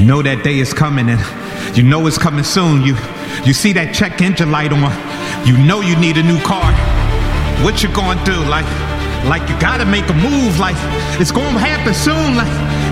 You know that day is coming, and you know it's coming soon. You see that check engine light on. You know you need a new car. What you gonna do? Like you gotta make a move. Like it's gonna happen soon. Like